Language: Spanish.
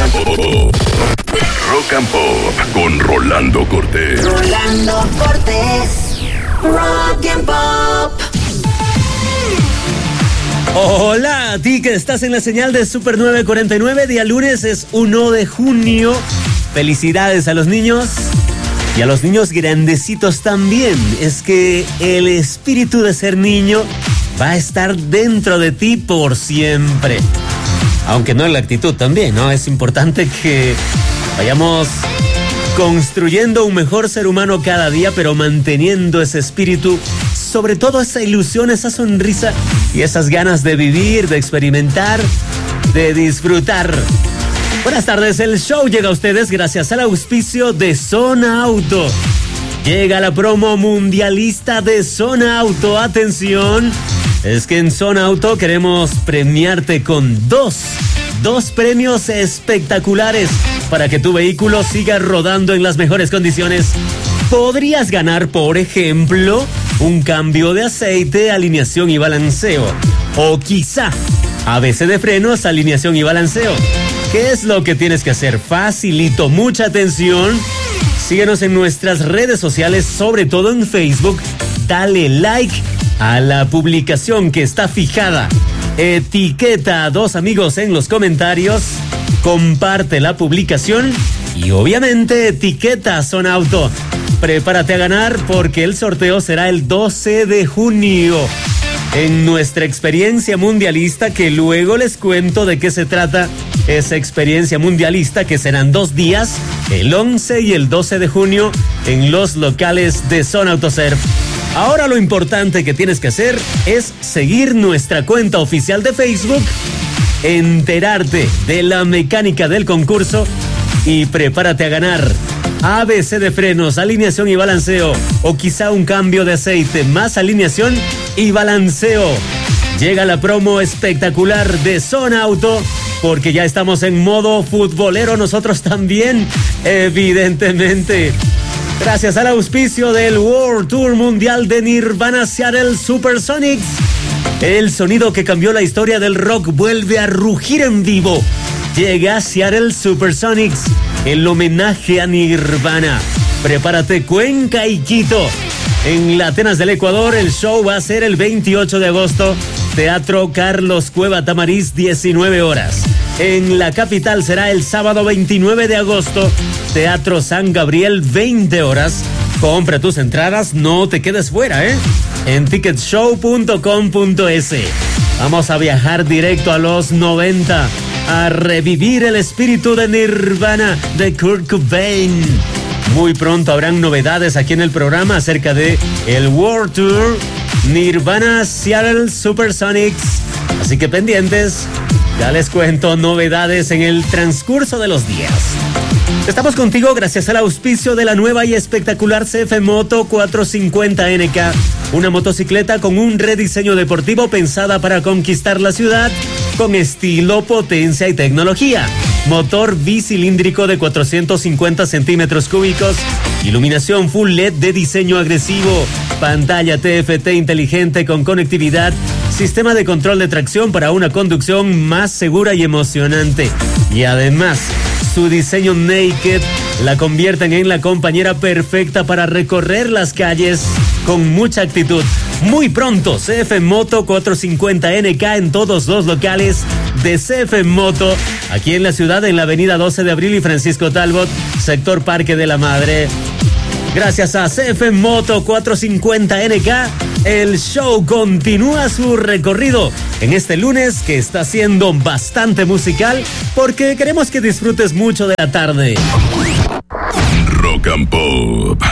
Rock and Pop con Rolando Cortés. Rolando Cortés. Rock and Pop. Hola a ti que estás en la señal de Super 949. Día lunes, es 1 de junio. Felicidades a los niños y a los niños grandecitos también. Es que el espíritu de ser niño va a estar dentro de ti por siempre. Aunque no en la actitud también, ¿no? Es importante que vayamos construyendo un mejor ser humano cada día, pero manteniendo ese espíritu, sobre todo esa ilusión, esa sonrisa y esas ganas de vivir, de experimentar, de disfrutar. Buenas tardes, el show llega a ustedes gracias al auspicio de Zona Auto. Llega la promo mundialista de Zona Auto. Atención, es que en Zona Auto queremos premiarte con dos premios espectaculares para que tu vehículo siga rodando en las mejores condiciones. Podrías ganar, por ejemplo, un cambio de aceite, alineación y balanceo. O quizá ABS de frenos, alineación y balanceo. ¿Qué es lo que tienes que hacer? Facilito, mucha atención. Síguenos en nuestras redes sociales, sobre todo en Facebook. Dale like a la publicación que está fijada. Etiqueta a 2 amigos en los comentarios. Comparte la publicación y obviamente etiqueta a Zona Auto. Prepárate a ganar porque el sorteo será el 12 de junio. En nuestra experiencia mundialista, que luego les cuento de qué se trata esa experiencia mundialista, que serán 2 días, el 11 y el 12 de junio, en los locales de Zona Autoserv. Ahora lo importante que tienes que hacer es seguir nuestra cuenta oficial de Facebook, enterarte de la mecánica del concurso y prepárate a ganar ABS de frenos, alineación y balanceo, o quizá un cambio de aceite más alineación y balanceo. Llega la promo espectacular de Zona Auto, porque ya estamos en modo futbolero nosotros también, evidentemente. Gracias al auspicio del World Tour Mundial de Nirvana Seattle Supersonics, el sonido que cambió la historia del rock vuelve a rugir en vivo. Llega Seattle Supersonics, el homenaje a Nirvana. Prepárate, Cuenca y Quito. En la Atenas del Ecuador, el show va a ser el 28 de agosto. Teatro Carlos Cueva Tamariz, 19 horas. En la capital será el sábado 29 de agosto. Teatro San Gabriel, 20 horas. Compra tus entradas, no te quedes fuera, en ticketshow.com.es. Vamos a viajar directo a los 90, a revivir el espíritu de Nirvana, de Kurt Cobain. Muy pronto habrán novedades aquí en el programa acerca de el World Tour Nirvana Seattle Supersonics. Así que pendientes, ya les cuento novedades en el transcurso de los días. Estamos contigo gracias al auspicio de la nueva y espectacular CF Moto 450NK, una motocicleta con un rediseño deportivo pensada para conquistar la ciudad con estilo, potencia y tecnología. Motor bicilíndrico de 450 centímetros cúbicos, iluminación full LED de diseño agresivo, pantalla TFT inteligente con conectividad, sistema de control de tracción para una conducción más segura y emocionante. Y además, su diseño naked la convierten en la compañera perfecta para recorrer las calles con mucha actitud. Muy pronto, CF Moto 450NK en todos los locales de CF Moto, aquí en la ciudad, en la avenida 12 de abril y Francisco Talbot, sector Parque de la Madre. Gracias a CF Moto 450NK, el show continúa su recorrido en este lunes que está siendo bastante musical porque queremos que disfrutes mucho de la tarde. Rock and Pop.